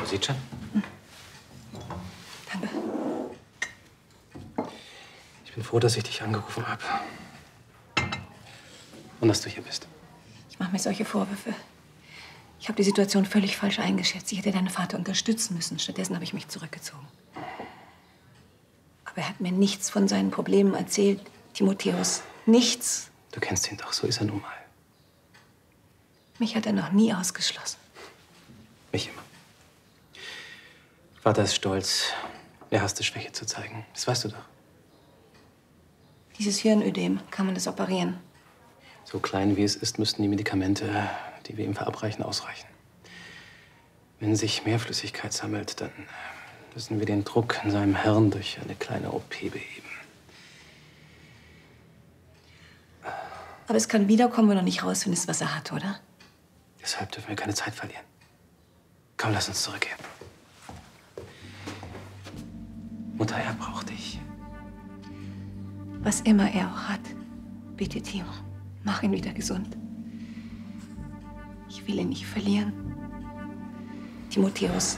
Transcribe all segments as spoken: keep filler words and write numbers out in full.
sieht schon. Hm. Danke. Ich bin froh, dass ich dich angerufen habe. Und dass du hier bist. Ich mache mir solche Vorwürfe. Ich habe die Situation völlig falsch eingeschätzt. Ich hätte deinen Vater unterstützen müssen. Stattdessen habe ich mich zurückgezogen. Aber er hat mir nichts von seinen Problemen erzählt, Timotheus. Nichts. Du kennst ihn doch, so ist er nun mal. Mich hat er noch nie ausgeschlossen. Mich immer. Vater ist stolz. Er hasste Schwäche zu zeigen. Das weißt du doch. Dieses Hirnödem, kann man das operieren? So klein wie es ist, müssten die Medikamente, die wir ihm verabreichen, ausreichen. Wenn sich mehr Flüssigkeit sammelt, dann müssen wir den Druck in seinem Hirn durch eine kleine O P beheben. Aber es kann wiederkommen, wenn du nicht rausfindest, was er hat, oder? Deshalb dürfen wir keine Zeit verlieren. Komm, lass uns zurückgehen. Mutter, er braucht dich. Was immer er auch hat, bitte, Timo, mach ihn wieder gesund. Ich will ihn nicht verlieren. Timotheus.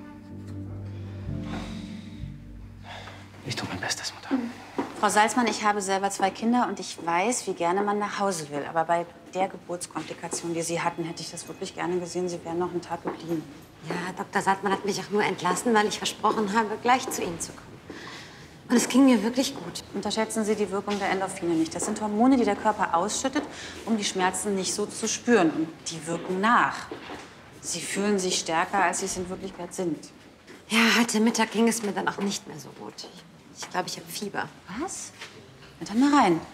Ich tue mein Bestes, Mutter. Frau Salzmann, ich habe selber zwei Kinder und ich weiß, wie gerne man nach Hause will. Aber bei der Geburtskomplikation, die Sie hatten, hätte ich das wirklich gerne gesehen. Sie wären noch einen Tag geblieben. Ja, Doktor Salzmann hat mich auch nur entlassen, weil ich versprochen habe, gleich zu Ihnen zu kommen. Und es ging mir wirklich gut. Unterschätzen Sie die Wirkung der Endorphine nicht. Das sind Hormone, die der Körper ausschüttet, um die Schmerzen nicht so zu spüren. Und die wirken nach. Sie fühlen sich stärker, als Sie es in Wirklichkeit sind. Ja, heute Mittag ging es mir dann auch nicht mehr so gut. Ich, ich glaube, ich habe Fieber. Was? Na dann mal rein.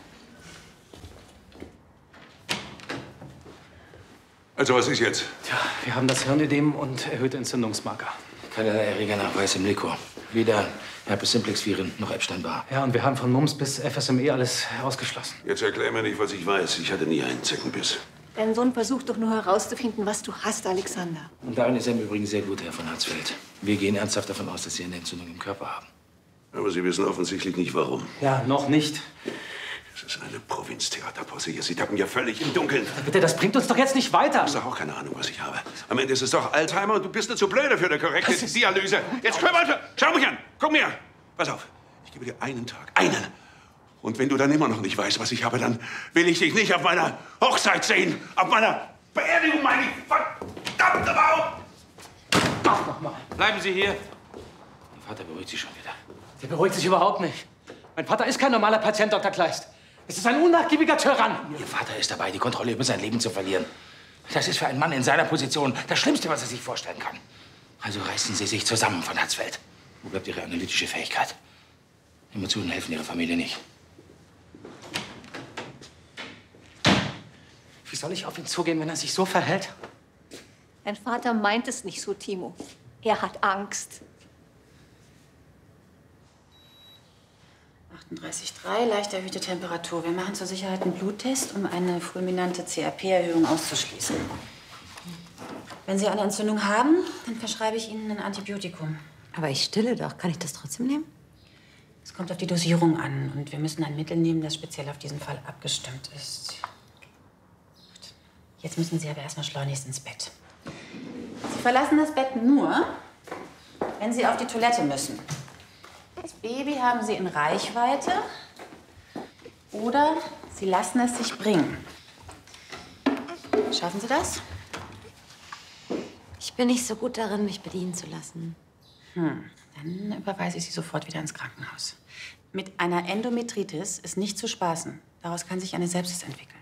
Also, was ist jetzt? Tja, wir haben das Hirnödem und erhöhte Entzündungsmarker. Keinerlei Erregernachweis im Liquor. Weder Herpes simplex Viren noch Epstein-Barr. Ja, und wir haben von Mumps bis F S M E alles ausgeschlossen. Jetzt erklär mir nicht, was ich weiß. Ich hatte nie einen Zeckenbiss. Dein Sohn versucht doch nur herauszufinden, was du hast, Alexander. Und darin ist er im Übrigen sehr gut, Herr von Harzfeld. Wir gehen ernsthaft davon aus, dass Sie eine Entzündung im Körper haben. Aber Sie wissen offensichtlich nicht, warum. Ja, noch nicht. Das ist eine Provinztheaterposse hier. Sie tappen ja völlig im Dunkeln. Bitte, das bringt uns doch jetzt nicht weiter. Du hast doch auch keine Ahnung, was ich habe. Am Ende ist es doch Alzheimer und du bist nur zu blöde für eine korrekte Dialyse. Jetzt komm mal, schau mich an. Guck mir. Pass auf. Ich gebe dir einen Tag. Einen. Und wenn du dann immer noch nicht weißt, was ich habe, dann will ich dich nicht auf meiner Hochzeit sehen. Auf meiner Beerdigung, meine ich. Verdammte Frau! Ach, nochmal. Bleiben Sie hier. Ihr Vater beruhigt sich schon wieder. Der beruhigt sich überhaupt nicht. Mein Vater ist kein normaler Patient, Doktor Kleist. Es ist ein unnachgiebiger Tyrann. Ihr Vater ist dabei, die Kontrolle über sein Leben zu verlieren. Das ist für einen Mann in seiner Position das Schlimmste, was er sich vorstellen kann. Also reißen Sie sich zusammen, von Harzfeld. Wo bleibt Ihre analytische Fähigkeit? Emotionen helfen Ihrer Familie nicht. Wie soll ich auf ihn zugehen, wenn er sich so verhält? Dein Vater meint es nicht so, Timo. Er hat Angst. achtunddreißig Komma drei, leicht erhöhte Temperatur. Wir machen zur Sicherheit einen Bluttest, um eine fulminante C R P-Erhöhung auszuschließen. Wenn Sie eine Entzündung haben, dann verschreibe ich Ihnen ein Antibiotikum. Aber ich stille doch. Kann ich das trotzdem nehmen? Es kommt auf die Dosierung an. Und wir müssen ein Mittel nehmen, das speziell auf diesen Fall abgestimmt ist. Gut. Jetzt müssen Sie aber erstmal schleunigst ins Bett. Sie verlassen das Bett nur, wenn Sie auf die Toilette müssen. Das Baby haben Sie in Reichweite oder Sie lassen es sich bringen. Schaffen Sie das? Ich bin nicht so gut darin, mich bedienen zu lassen. Hm, dann überweise ich Sie sofort wieder ins Krankenhaus. Mit einer Endometritis ist nicht zu spaßen. Daraus kann sich eine Sepsis entwickeln.